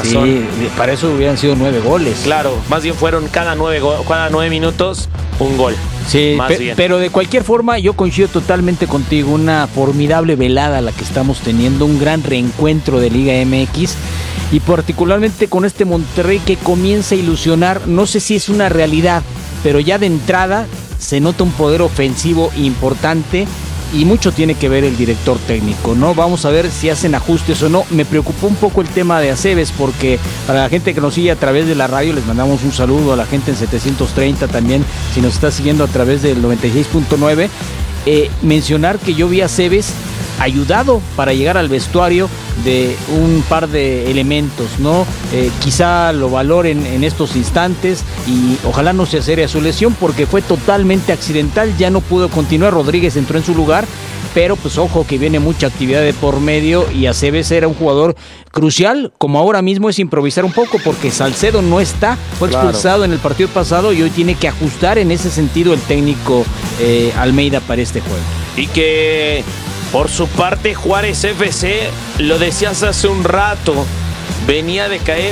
razón. Sí, para eso hubieran sido 9 goles. Claro, más bien fueron cada 9 minutos un gol. Sí, bien. Pero de cualquier forma yo coincido totalmente contigo, una formidable velada la que estamos teniendo, un gran reencuentro de Liga MX y particularmente con este Monterrey que comienza a ilusionar, no sé si es una realidad, pero ya de entrada se nota un poder ofensivo importante y mucho tiene que ver el director técnico, ¿no? Vamos a ver si hacen ajustes o no. Me preocupó un poco el tema de Aceves porque para la gente que nos sigue a través de la radio les mandamos un saludo, a la gente en 730 también, si nos está siguiendo a través del 96.9, mencionar que yo vi a Aceves ayudado para llegar al vestuario de un par de elementos, ¿no? Quizá lo valoren en estos instantes y ojalá no se acere a su lesión porque fue totalmente accidental, ya no pudo continuar, Rodríguez entró en su lugar, pero pues ojo que viene mucha actividad de por medio y Aceves era un jugador crucial, como ahora mismo es improvisar un poco porque Salcedo no está, fue expulsado en el partido pasado y hoy tiene que ajustar en ese sentido el técnico Almeida para este juego. Y que por su parte Juárez FC, lo decías hace un rato, venía de caer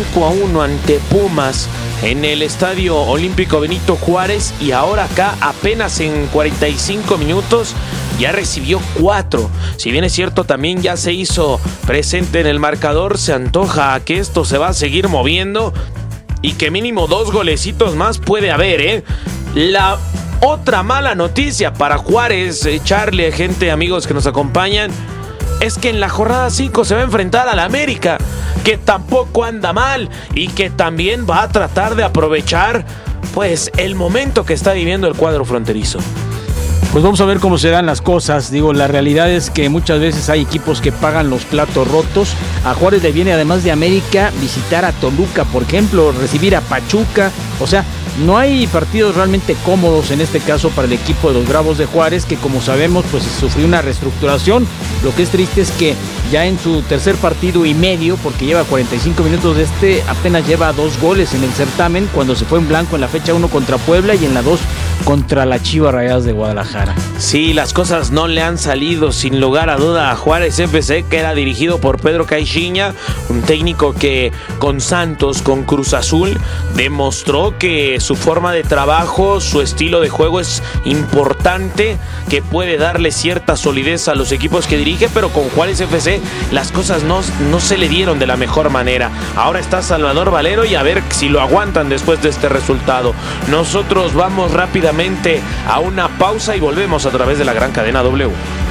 5-1 ante Pumas en el Estadio Olímpico Benito Juárez y ahora acá apenas en 45 minutos ya recibió 4. Si bien es cierto también ya se hizo presente en el marcador, se antoja que esto se va a seguir moviendo y que mínimo 2 golecitos más puede haber, La otra mala noticia para Juárez, Charlie, gente, amigos que nos acompañan, es que en la jornada 5 se va a enfrentar al América, que tampoco anda mal y que también va a tratar de aprovechar pues el momento que está viviendo el cuadro fronterizo. Pues vamos a ver cómo se dan las cosas. Digo, la realidad es que muchas veces hay equipos que pagan los platos rotos. A Juárez le viene, además de América, visitar a Toluca, por ejemplo, recibir a Pachuca. O sea, no hay partidos realmente cómodos en este caso para el equipo de los Bravos de Juárez, que como sabemos, pues sufrió una reestructuración. Lo que es triste es que ya en su tercer partido y medio, porque lleva 45 minutos apenas lleva 2 goles en el certamen, cuando se fue en blanco en la fecha 1 contra Puebla y en la 2 contra la Chivas Rayadas de Guadalajara. Sí, las cosas no le han salido sin lugar a duda a Juárez FC, que era dirigido por Pedro Caixinha, un técnico que con Santos, con Cruz Azul, demostró que su forma de trabajo, su estilo de juego es importante, que puede darle cierta solidez a los equipos que dirige, pero con Juárez FC las cosas no se le dieron de la mejor manera. Ahora está Salvador Valero y a ver si lo aguantan después de este resultado. Nosotros vamos rápidamente a una pausa y volvemos a través de la gran cadena W.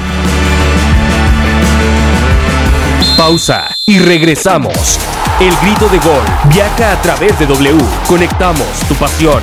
Pausa y regresamos. El grito de gol viaja a través de W. Conectamos tu pasión.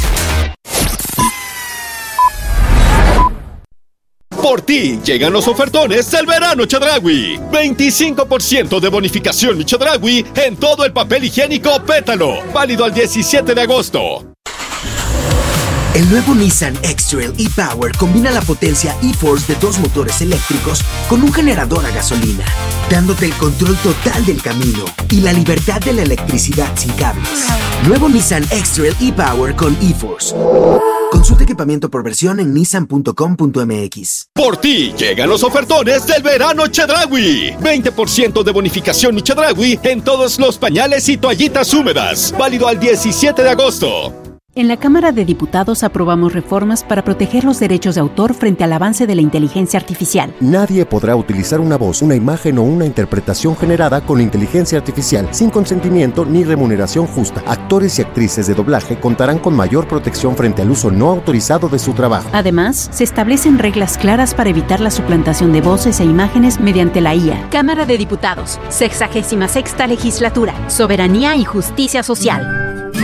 Por ti llegan los ofertones del verano Chedraui. 25% de bonificación Chedraui en todo el papel higiénico Pétalo. Válido al 17 de agosto. El nuevo Nissan X-Trail e-Power combina la potencia e-Force de 2 motores eléctricos con un generador a gasolina, dándote el control total del camino y la libertad de la electricidad sin cables. Nuevo Nissan X-Trail e-Power con e-Force. Consulta equipamiento por versión en nissan.com.mx. Por ti llegan los ofertones del verano Chedraui. 20% de bonificación Chedraui en todos los pañales y toallitas húmedas. Válido al 17 de agosto. En la Cámara de Diputados aprobamos reformas para proteger los derechos de autor frente al avance de la inteligencia artificial. Nadie podrá utilizar una voz, una imagen o una interpretación generada con inteligencia artificial sin consentimiento ni remuneración justa. Actores y actrices de doblaje contarán con mayor protección frente al uso no autorizado de su trabajo. Además, se establecen reglas claras para evitar la suplantación de voces e imágenes mediante la IA. Cámara de Diputados, 66ª Legislatura, Soberanía y Justicia Social.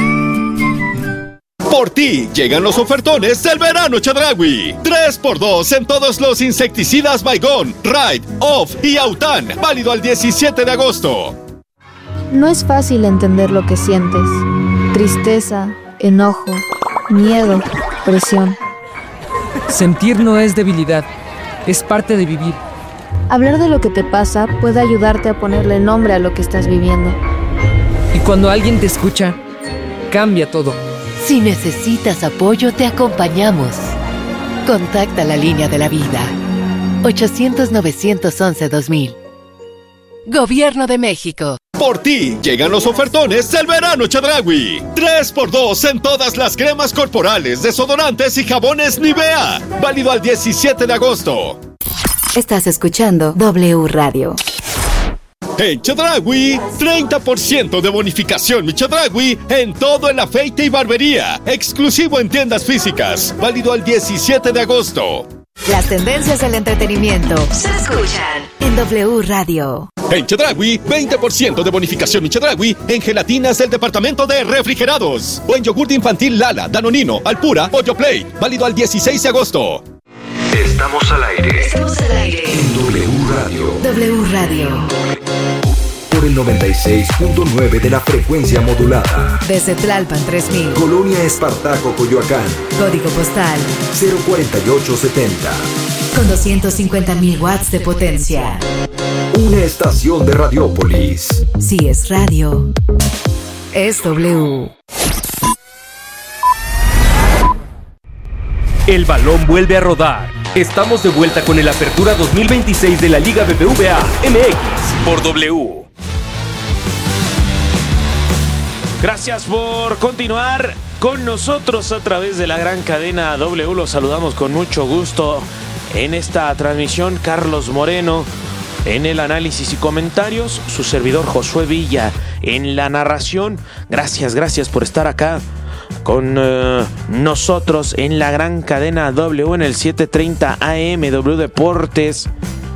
Por ti llegan los ofertones del verano Chedraui. 3x2 en todos los insecticidas Baygon, Raid, Off y Autan. Válido al 17 de agosto. No es fácil entender lo que sientes. Tristeza, enojo, miedo, presión. Sentir no es debilidad, es parte de vivir. Hablar de lo que te pasa puede ayudarte a ponerle nombre a lo que estás viviendo. Y cuando alguien te escucha, cambia todo. Si necesitas apoyo, te acompañamos. Contacta la línea de la vida. 800-911-2000. Gobierno de México. Por ti llegan los ofertones del verano Chedraui. 3x2 en todas las cremas corporales, desodorantes y jabones Nivea. Válido al 17 de agosto. Estás escuchando W Radio. En Chedraui, 30% de bonificación mi Chedraui en todo el afeite y barbería. Exclusivo en tiendas físicas. Válido al 17 de agosto. Las tendencias del entretenimiento se escuchan en W Radio. En Chedraui, 20% de bonificación mi Chedraui en gelatinas del departamento de refrigerados. O en yogur infantil Lala, Danonino, Alpura o Yoplait. Válido al 16 de agosto. Estamos al aire. Estamos al aire. En W Radio. W Radio. Por el 96.9 de la frecuencia modulada. Desde Tlalpan 3000. Colonia Espartaco, Coyoacán. Código postal 04870. Con 250.000 watts de potencia. Una estación de Radiópolis. Si es radio, es W. El balón vuelve a rodar. Estamos de vuelta con el Apertura 2026 de la Liga BBVA MX por W. Gracias por continuar con nosotros a través de la gran cadena W. Los saludamos con mucho gusto en esta transmisión. Carlos Moreno en el análisis y comentarios. Su servidor Josué Villa en la narración. Gracias por estar acá con nosotros en la gran cadena W en el 730 AM W Deportes,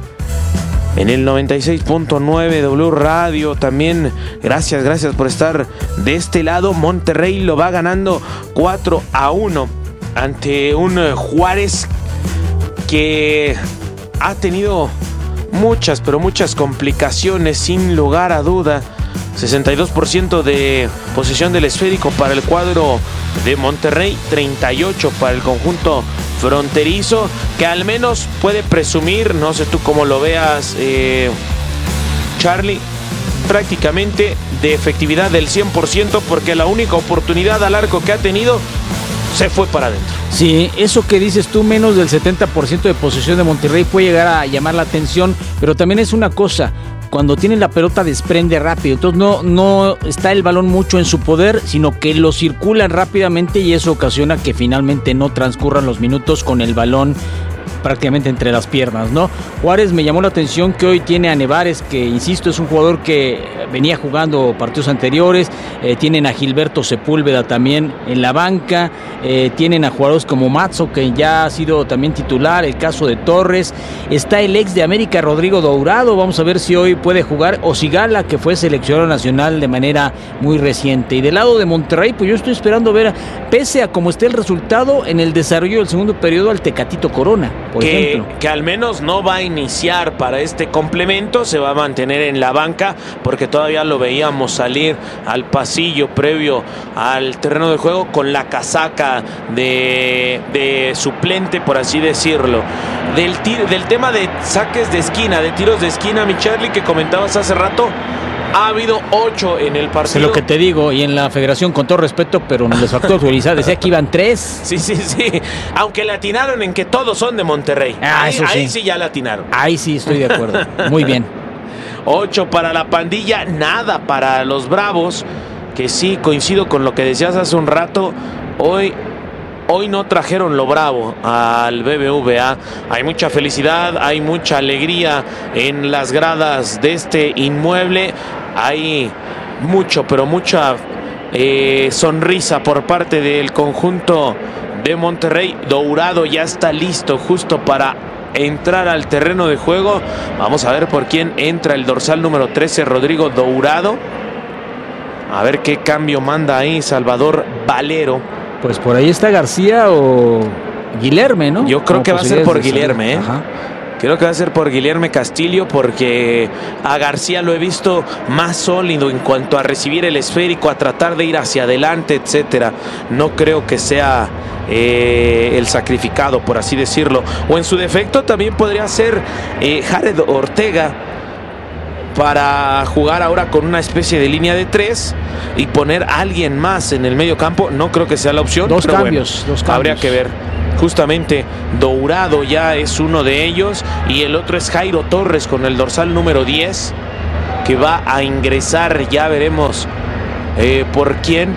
en el 96.9 W Radio. También gracias por estar de este lado. Monterrey lo va ganando 4-1 ante un Juárez que ha tenido muchas complicaciones, sin lugar a duda. 62% de posesión del esférico para el cuadro de Monterrey, 38% para el conjunto fronterizo, que al menos puede presumir, no sé tú cómo lo veas, Charlie, prácticamente de efectividad del 100%, porque la única oportunidad al arco que ha tenido se fue para adentro. Sí, eso que dices tú, menos del 70% de posesión de Monterrey puede llegar a llamar la atención, pero también es una cosa: cuando tiene la pelota desprende rápido, entonces no está el balón mucho en su poder, sino que lo circulan rápidamente y eso ocasiona que finalmente no transcurran los minutos con el balón prácticamente entre las piernas, ¿no? Juárez, me llamó la atención que hoy tiene a Nevares, que insisto es un jugador que venía jugando partidos anteriores. Tienen a Gilberto Sepúlveda también en la banca, tienen a jugadores como Matzo, que ya ha sido también titular, el caso de Torres, está el ex de América Rodrigo Dourado, vamos a ver si hoy puede jugar, o Sigala, que fue seleccionado nacional de manera muy reciente. Y del lado de Monterrey, pues yo estoy esperando ver, pese a cómo esté el resultado, en el desarrollo del segundo periodo al Tecatito Corona, por ejemplo. Que al menos no va a iniciar para este complemento, se va a mantener en la banca, porque todavía lo veíamos salir al pasillo previo al terreno de juego con la casaca de suplente, por así decirlo. Del tema de saques de esquina, de tiros de esquina, mi Charlie, que comentabas hace rato, ha habido 8 en el partido. Es lo que te digo, y en la federación, con todo respeto, pero no les faltó actualizar, decía que iban 3. Sí. Aunque le atinaron en que todos son de Monterrey. Ahí sí ya le atinaron. Ahí sí estoy de acuerdo. Muy bien. 8 para la pandilla, nada para los Bravos, que sí, coincido con lo que decías hace un rato. Hoy no trajeron lo bravo al BBVA. Hay mucha felicidad, hay mucha alegría en las gradas de este inmueble. Hay mucha sonrisa por parte del conjunto de Monterrey. Dourado ya está listo justo para entrar al terreno de juego. Vamos a ver por quién entra el dorsal número 13, Rodrigo Dourado. A ver qué cambio manda ahí Salvador Valero. Pues por ahí está García o Guilherme, ¿no? Yo creo que va a ser por Guilherme, ¿eh? Ajá. Creo que va a ser por Guilherme Castillo, porque a García lo he visto más sólido en cuanto a recibir el esférico, a tratar de ir hacia adelante, etcétera. No creo que sea el sacrificado, por así decirlo. O en su defecto también podría ser Jared Ortega, para jugar ahora con una especie de línea de 3 y poner a alguien más en el medio campo. No creo que sea la opción. Dos cambios. Habría que ver. Justamente Dourado ya es uno de ellos y el otro es Jairo Torres con el dorsal número 10, que va a ingresar. Ya veremos por quién.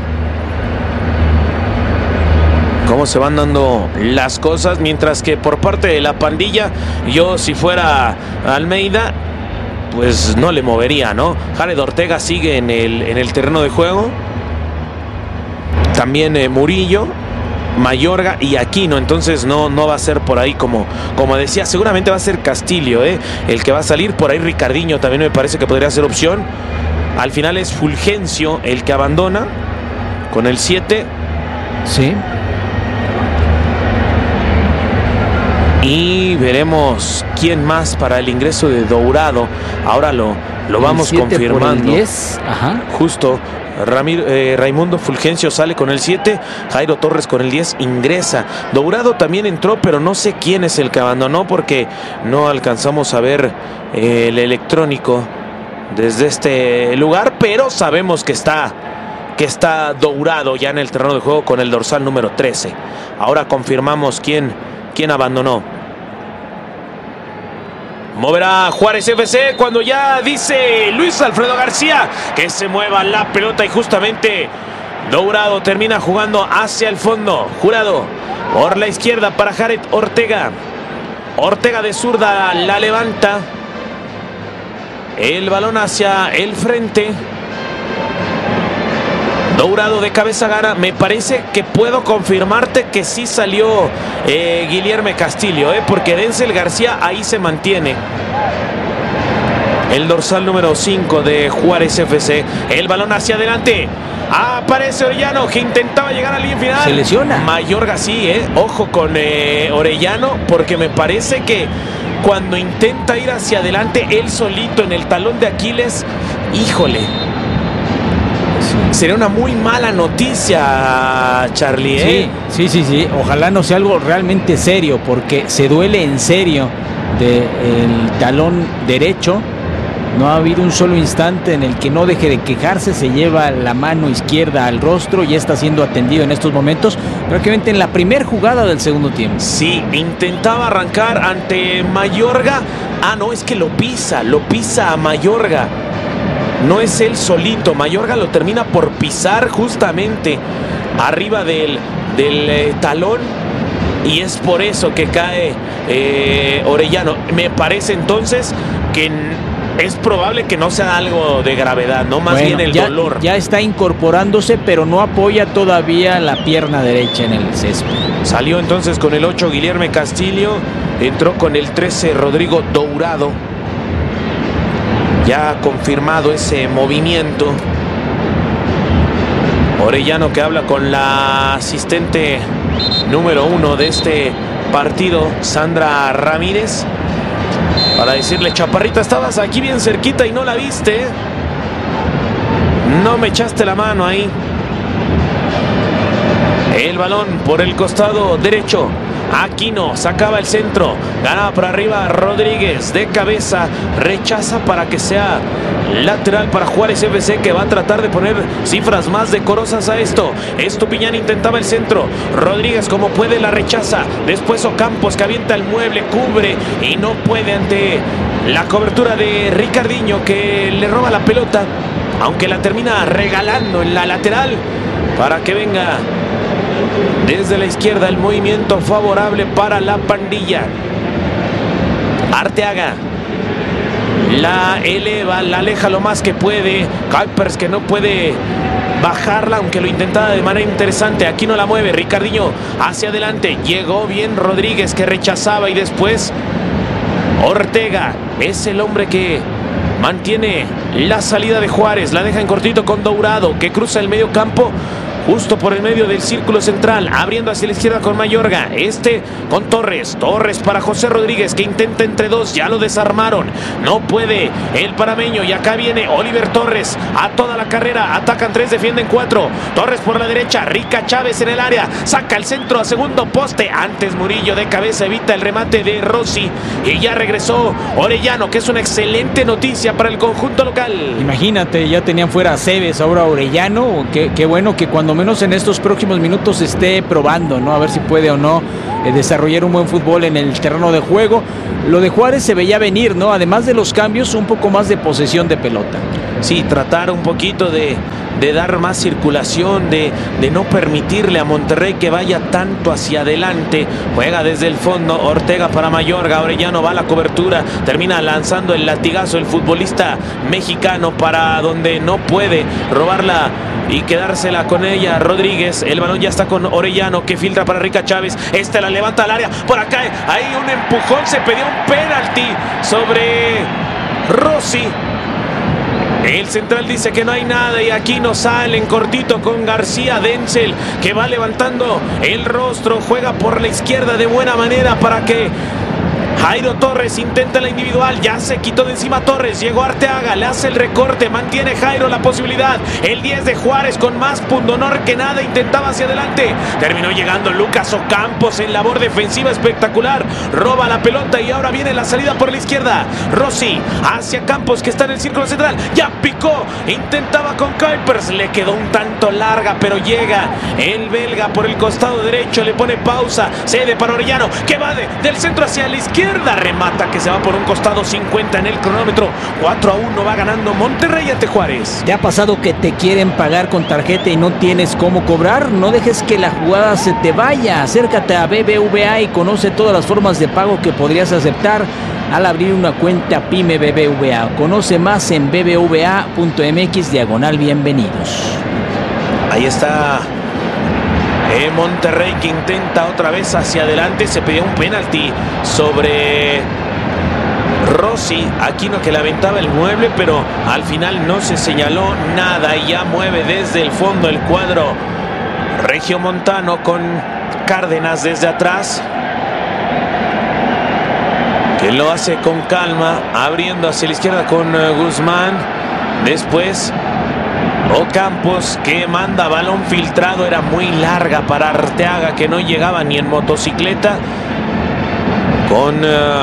Cómo se van dando las cosas. Mientras que por parte de la pandilla, yo si fuera Almeida, pues no le movería, ¿no? Jared Ortega sigue en el terreno de juego. También Murillo, Mayorga y Aquino. Entonces no va a ser por ahí como decía. Seguramente va a ser Castillo, el que va a salir. Por ahí Ricardinho también me parece que podría ser opción. Al final es Fulgencio el que abandona con el 7. Sí. Y veremos quién más para el ingreso de Dourado. Ahora lo vamos confirmando. Por el 10. Ajá. Justo. Raimundo Fulgencio sale con el 7. Jairo Torres con el 10 ingresa. Dourado también entró, pero no sé quién es el que abandonó porque no alcanzamos a ver el electrónico desde este lugar, pero sabemos que está Dourado ya en el terreno de juego con el dorsal número 13. Ahora confirmamos quién abandonó. Moverá Juárez FC cuando ya dice Luis Alfredo García que se mueva la pelota y justamente Dourado termina jugando hacia el fondo. Jurado por la izquierda para Jared Ortega. Ortega de zurda la levanta. El balón hacia el frente. Dourado de cabeza gana. Me parece que puedo confirmarte que sí salió Guilherme Castillo, porque Denzel García ahí se mantiene. El dorsal número 5 de Juárez FC. El balón hacia adelante. Aparece Orellano que intentaba llegar al línea final. Se lesiona. Mayorga sí, ojo con Orellano, porque me parece que cuando intenta ir hacia adelante él solito en el talón de Aquiles, híjole. Sería una muy mala noticia, Charlie. Sí. Ojalá no sea algo realmente serio, porque se duele en serio del talón derecho. No ha habido un solo instante en el que no deje de quejarse. Se lleva la mano izquierda al rostro y está siendo atendido en estos momentos, prácticamente en la primera jugada del segundo tiempo. Sí, intentaba arrancar ante Mayorga. No, es que lo pisa a Mayorga. No es él solito. Mayorga lo termina por pisar justamente arriba del talón. Y es por eso que cae Orellano. Me parece entonces que es probable que no sea algo de gravedad, ¿no? Más bien el dolor. Ya está incorporándose, pero no apoya todavía la pierna derecha en el césped. Salió entonces con el 8 Guilherme Castillo. Entró con el 13 Rodrigo Dourado. Ya ha confirmado ese movimiento. Orellano que habla con la asistente número 1 de este partido, Sandra Ramírez, para decirle: chaparrita, estabas aquí bien cerquita y no la viste. No me echaste la mano ahí. El balón por el costado derecho. Aquino sacaba el centro, ganaba por arriba Rodríguez de cabeza, rechaza para que sea lateral para Juárez FC, que va a tratar de poner cifras más decorosas a esto. Estupiñán intentaba el centro, Rodríguez como puede la rechaza, después Ocampos que avienta el mueble, cubre y no puede ante la cobertura de Ricardinho, que le roba la pelota, aunque la termina regalando en la lateral para que venga desde la izquierda el movimiento favorable para la pandilla. Arteaga la eleva, la aleja lo más que puede. Kuipers que no puede bajarla, aunque lo intentaba de manera interesante. Aquí no la mueve. Ricardinho hacia adelante. Llegó bien Rodríguez, que rechazaba, y después Ortega es el hombre que mantiene la salida de Juárez. La deja en cortito con Dourado, que cruza el medio campo justo por el medio del círculo central, abriendo hacia la izquierda con Mayorga, con Torres para José Rodríguez, que intenta entre dos, ya lo desarmaron, no puede el parameño, y acá viene Oliver Torres a toda la carrera, atacan 3, defienden 4, Torres por la derecha, Rica Chávez en el área, saca el centro a segundo poste, antes Murillo de cabeza evita el remate de Rossi, y ya regresó Orellano, que es una excelente noticia para el conjunto local. Imagínate, ya tenían fuera a Cebes, ahora Orellano. Qué bueno que cuando cuando menos en estos próximos minutos esté probando, ¿no? A ver si puede o no desarrollar un buen fútbol en el terreno de juego. Lo de Juárez se veía venir, ¿no? Además de los cambios, un poco más de posesión de pelota. Sí, tratar un poquito de dar más circulación, de no permitirle a Monterrey que vaya tanto hacia adelante. Juega desde el fondo, Ortega para Mayorga, Orellano va a la cobertura, termina lanzando el latigazo el futbolista mexicano para donde no puede robarla y quedársela con ella Rodríguez. El balón ya está con Orellano, que filtra para Rica Chávez, la levanta al área, por acá hay un empujón, se pidió un penalti sobre Rossi. El central dice que no hay nada y aquí no salen cortito con García. Denzel, que va levantando el rostro, juega por la izquierda de buena manera para que Jairo Torres intenta la individual, ya se quitó de encima Torres, llegó Arteaga, le hace el recorte, mantiene Jairo la posibilidad. El 10 de Juárez con más pundonor que nada intentaba hacia adelante. Terminó llegando Lucas Ocampos en labor defensiva espectacular. Roba la pelota y ahora viene la salida por la izquierda. Rossi hacia Campos, que está en el círculo central. Ya picó, intentaba con Kuipers, le quedó un tanto larga, pero llega el belga por el costado derecho, le pone pausa, cede para Orellano, que va del centro hacia la izquierda. Remata, que se va por un costado, 50 en el cronómetro. 4-1 va ganando Monterrey ante Juárez. ¿Te ha pasado que te quieren pagar con tarjeta y no tienes cómo cobrar? No dejes que la jugada se te vaya. Acércate a BBVA y conoce todas las formas de pago que podrías aceptar al abrir una cuenta PYME BBVA. Conoce más en bbva.mx/bienvenidos. Ahí está Monterrey, que intenta otra vez hacia adelante. Se pedía un penalti sobre Rossi, Aquino, que le aventaba el mueble, pero al final no se señaló nada y ya mueve desde el fondo el cuadro regiomontano con Cárdenas desde atrás, que lo hace con calma, abriendo hacia la izquierda con Guzmán. Después Ocampos, que manda balón filtrado, era muy larga para Arteaga, que no llegaba ni en motocicleta. Con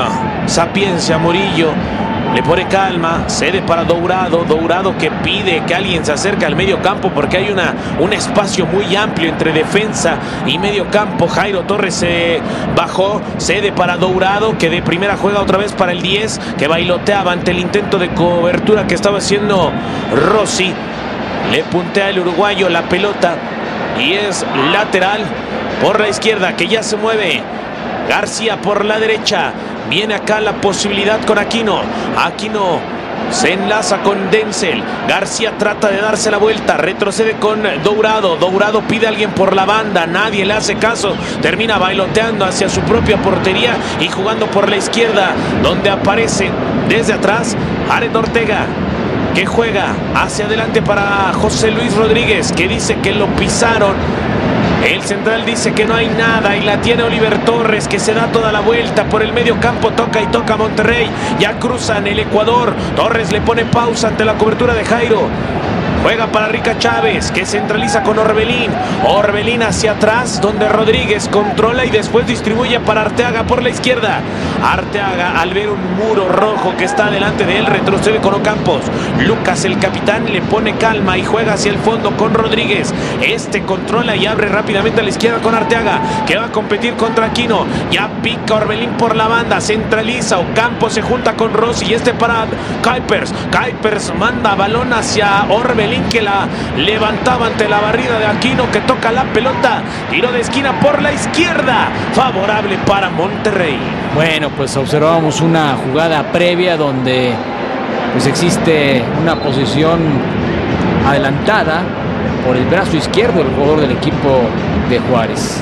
sapiencia Murillo, le pone calma, cede para Dourado. Dourado, que pide que alguien se acerque al medio campo porque hay un espacio muy amplio entre defensa y medio campo. Jairo Torres se bajó, cede para Dourado, que de primera juega otra vez para el 10, que bailoteaba ante el intento de cobertura que estaba haciendo Rossi. Le puntea el uruguayo la pelota y es lateral por la izquierda, que ya se mueve García por la derecha. Viene acá la posibilidad con Aquino. Aquino se enlaza con Denzel. García trata de darse la vuelta, retrocede con Dourado. Dourado pide a alguien por la banda, nadie le hace caso. Termina bailoteando hacia su propia portería y jugando por la izquierda, donde aparece desde atrás Jared Ortega, que juega hacia adelante para José Luis Rodríguez, que dice que lo pisaron. El central dice que no hay nada y la tiene Oliver Torres, que se da toda la vuelta por el medio campo, toca y toca Monterrey. Ya cruzan el Ecuador. Torres le pone pausa ante la cobertura de Jairo. Juega para Rica Chávez, que centraliza con Orbelín. Orbelín hacia atrás, donde Rodríguez controla y después distribuye para Arteaga por la izquierda. Arteaga, al ver un muro rojo que está delante de él, retrocede con Ocampos. Lucas, el capitán, le pone calma y juega hacia el fondo con Rodríguez. Este controla y abre rápidamente a la izquierda con Arteaga, que va a competir contra Aquino. Ya pica Orbelín por la banda, centraliza. Ocampos se junta con Rossi y este para Kuipers. Kuipers manda balón hacia Orbelín, que la levantaba ante la barrida de Aquino, que toca la pelota. Tiro de esquina por la izquierda, favorable para Monterrey. Bueno, pues observamos una jugada previa donde pues existe una posición adelantada por el brazo izquierdo del jugador del equipo de Juárez.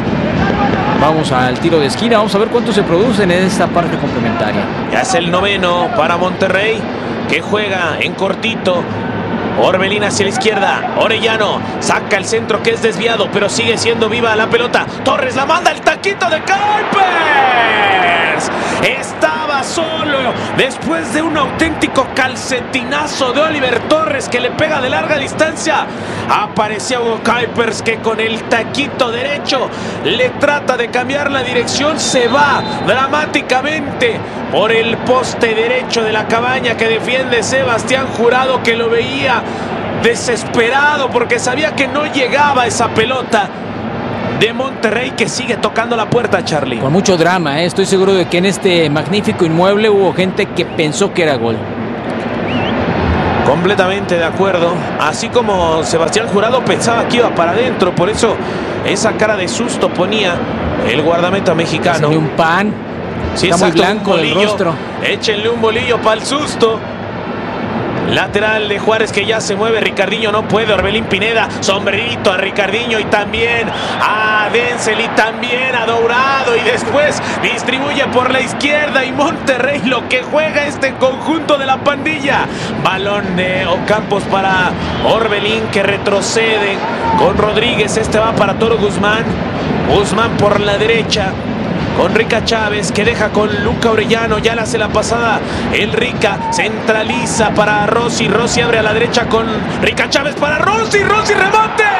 Vamos al tiro de esquina, vamos a ver cuánto se producen en esta parte complementaria. Ya es el 9º para Monterrey, que juega en cortito. Orbelín hacia la izquierda, Orellano saca el centro, que es desviado, pero sigue siendo viva la pelota. Torres la manda, el taquito de Kuipers. Estaba solo después de un auténtico calcetinazo de Oliver Torres, que le pega de larga distancia. Apareció Hugo Kuipers, que con el taquito derecho le trata de cambiar la dirección. Se va dramáticamente por el poste derecho de la cabaña, que defiende Sebastián Jurado, que lo veía desesperado porque sabía que no llegaba esa pelota de Monterrey, que sigue tocando la puerta, Charlie. Con mucho drama, Estoy seguro de que en este magnífico inmueble hubo gente que pensó que era gol. Completamente de acuerdo. Así como Sebastián Jurado pensaba que iba para adentro. Por eso esa cara de susto ponía el guardameta mexicano. Un pan. Sí, está muy blanco el rostro. Échenle un bolillo para el susto. Lateral de Juárez que ya se mueve. Ricardinho no puede. Orbelín Pineda. Sombrerito a Ricardinho y también a Denzel y también a Dourado. Y después distribuye por la izquierda. Y Monterrey lo que juega este conjunto de la pandilla. Balón de Ocampos para Orbelín que retrocede con Rodríguez. Este va para Toro Guzmán. Guzmán por la derecha. Con Rica Chávez que deja con Luca Orellano. Ya le hace la pasada el Rica. Centraliza para Rossi. Rossi abre a la derecha con Rica Chávez para Rossi. Rossi remate.